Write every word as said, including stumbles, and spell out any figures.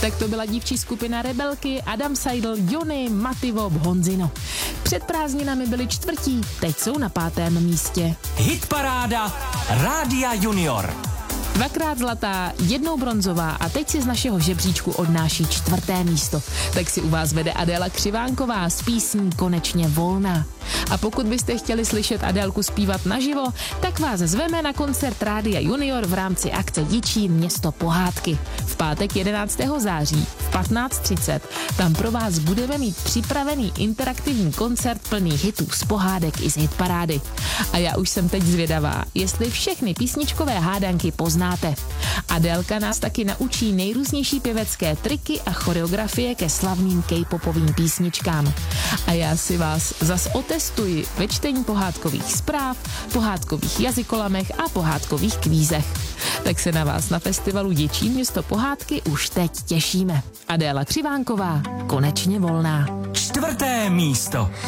Tak to byla dívčí skupina Rebelky, Adam Seidl, Jony, Mativop, Honzino. Před prázdninami byli čtvrtí, teď jsou na pátém místě. Hitparáda Rádia Junior. Dvakrát zlatá, jednou bronzová a teď si z našeho žebříčku odnáší čtvrté místo. Tak si u vás vede Adéla Křivánková s písní Konečně volná. A pokud byste chtěli slyšet Adélku zpívat naživo, tak vás zveme na koncert Rádia Junior v rámci akce Děčín město pohádky. V pátek jedenáctého září v patnáct třicet tam pro vás budeme mít připravený interaktivní koncert plný hitů z pohádek i z hitparády. A já už jsem teď zvědavá, jestli všechny písničkové hádanky poznáte. Adélka nás taky naučí nejrůznější pěvecké triky a choreografie ke slavným K-popovým písničkám. A já si vás zas otestuji ve čtení pohádkových zpráv, pohádkových jazykolamech a pohádkových kvízech. Tak se na vás na festivalu Děčín město pohádky už teď těšíme. Adéla Křivánková, Konečně volná. Čtvrté místo.